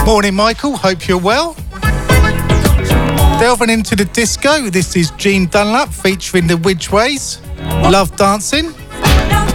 Morning, Michael. Hope you're well. Delving into the disco, this is Gene Dunlap featuring the Widgeways. Love Dancing.